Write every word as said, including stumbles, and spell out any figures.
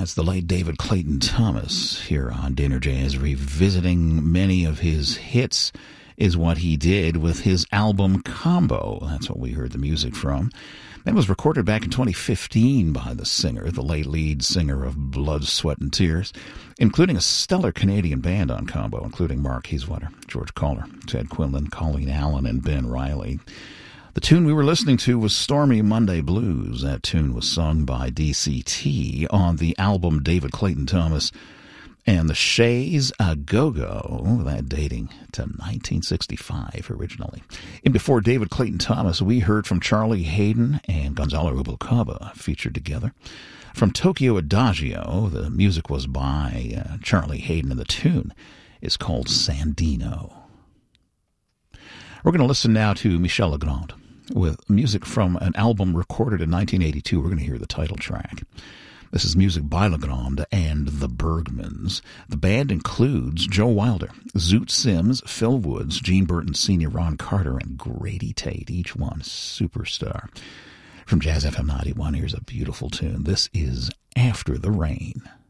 That's the late David Clayton Thomas here on Dinner Jazz, revisiting many of his hits is what he did with his album Combo. That's what we heard the music from. That was recorded back in twenty fifteen by the singer, the late lead singer of Blood, Sweat and Tears, including a stellar Canadian band on Combo, including Mark Heeswater, George Kohler, Ted Quinlan, Colleen Allen, and Ben Riley. The tune we were listening to was Stormy Monday Blues. That tune was sung by D C T on the album David Clayton Thomas and the Shays A Go-Go, that dating to nineteen sixty-five originally. And before David Clayton Thomas, we heard from Charlie Haden and Gonzalo Rubalcaba featured together. From Tokyo Adagio, the music was by uh, Charlie Haden, and the tune is called Sandino. We're going to listen now to Michel Legrand with music from an album recorded in nineteen eighty-two. We're going to hear the title track. This is music by Legrand and the Bergmans. The band includes Joe Wilder, Zoot Sims, Phil Woods, Gene Burton Senior, Ron Carter, and Grady Tate, each one superstar. From Jazz F M ninety-one, here's a beautiful tune. This is After the Rain.